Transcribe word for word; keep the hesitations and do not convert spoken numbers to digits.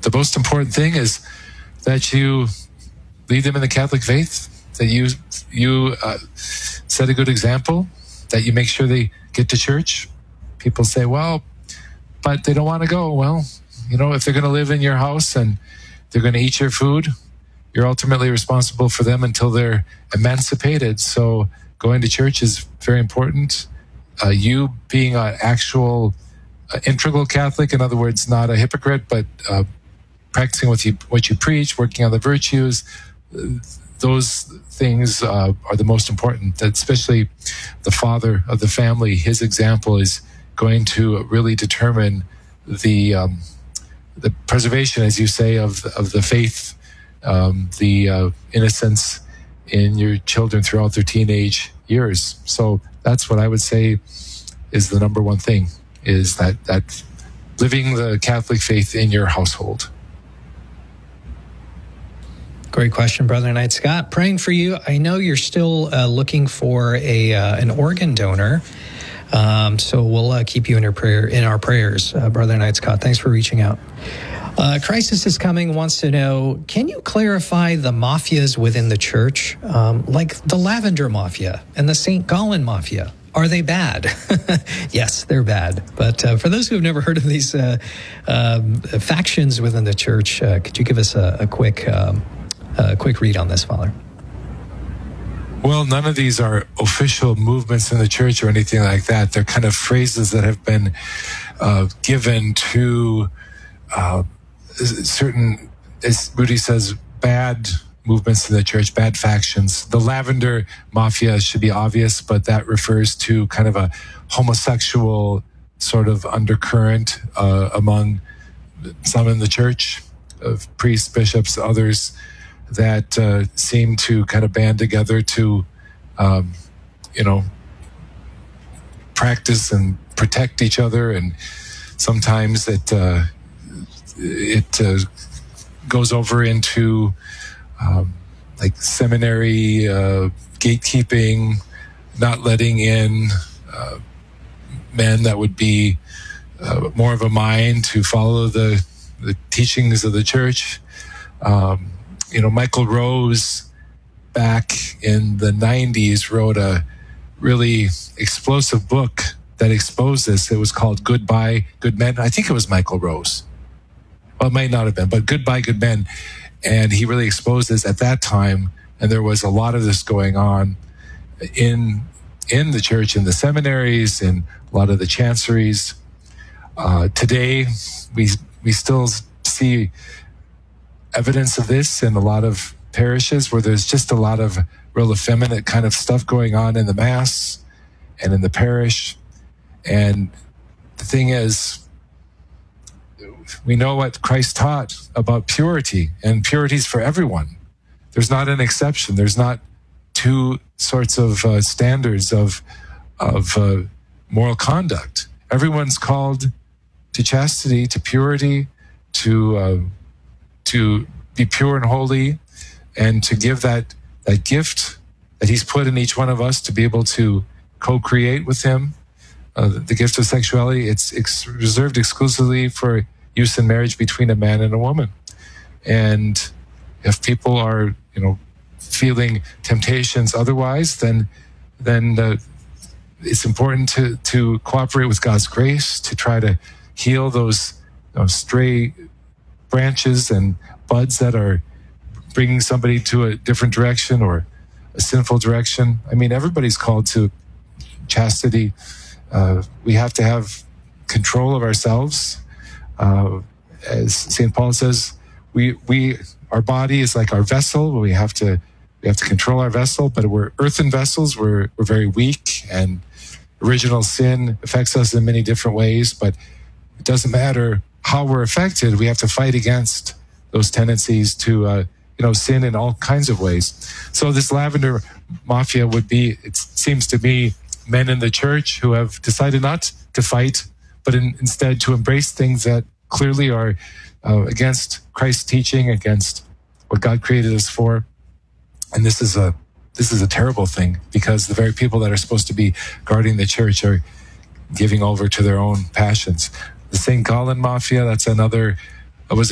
the most important thing is that you lead them in the Catholic faith, that you you uh, set a good example, that you make sure they get to church. People say, well, but they don't want to go. Well, you know, if they're going to live in your house and they're going to eat your food, you're ultimately responsible for them until they're emancipated. So going to church is very important. Uh, you being an actual uh, integral Catholic, in other words, not a hypocrite, but uh, practicing what you, what you preach, working on the virtues, uh, those things uh, are the most important, that especially the father of the family, his example is going to really determine the um, the preservation, as you say, of, of the faith, um, the uh, innocence in your children throughout their teenage years. So that's what I would say is the number one thing, is that, that living the Catholic faith in your household. Great question, Brother Knight Scott. Praying for you. I know you're still uh, looking for a uh, an organ donor, um, so we'll uh, keep you in our prayer in our prayers, uh, Brother Knight Scott. Thanks for reaching out. Uh, Crisis is Coming wants to know: can you clarify the mafias within the church, um, like the Lavender Mafia and the Saint Gallen Mafia? Are they bad? Yes, they're bad. But uh, for those who have never heard of these uh, um, factions within the church, uh, could you give us a, a quick um, a quick read on this, Father? Well, none of these are official movements in the church or anything like that. They're kind of phrases that have been uh, given to uh, certain, as Rudy says, bad movements in the church, bad factions. The Lavender Mafia should be obvious, but that refers to kind of a homosexual sort of undercurrent uh, among some in the church, of priests, bishops, others, that uh, seem to kind of band together to, um, you know, practice and protect each other. And sometimes it uh, it uh, goes over into um, like seminary uh, gatekeeping, not letting in uh, men that would be uh, more of a mind to follow the, the teachings of the church. Um, You know, Michael Rose back in the nineties wrote a really explosive book that exposed this. It was called Goodbye, Good Men. I think it was Michael Rose. Well, it might not have been, but Goodbye, Good Men. And he really exposed this at that time. And there was a lot of this going on in in the church, in the seminaries, in a lot of the chanceries. Uh, today, we we still see evidence of this in a lot of parishes where there's just a lot of real effeminate kind of stuff going on in the Mass and in the parish. And the thing is, we know what Christ taught about purity, and purity is for everyone. There's not an exception. There's not two sorts of uh, standards of, of uh, moral conduct. Everyone's called to chastity, to purity, to uh, to be pure and holy, and to give that that gift that he's put in each one of us to be able to co-create with him. Uh, the, the gift of sexuality, it's ex- reserved exclusively for use in marriage between a man and a woman. And if people are, you know, feeling temptations otherwise, then then uh, it's important to to cooperate with God's grace to try to heal those, you know, stray branches and buds that are bringing somebody to a different direction or a sinful direction. I mean, everybody's called to chastity. Uh, we have to have control of ourselves. Uh, as Saint Paul says, we we our body is like our vessel. We have to we have to control our vessel, but we're earthen vessels. We're we're very weak, and original sin affects us in many different ways. But it doesn't matter how we're affected. We have to fight against those tendencies to uh, you know sin in all kinds of ways. So this Lavender Mafia would be, it seems to me, men in the church who have decided not to fight, but in, instead to embrace things that clearly are uh, against Christ's teaching, against what God created us for. And this is a this is a terrible thing, because the very people that are supposed to be guarding the church are giving over to their own passions. The Saint Gallen Mafia, that's another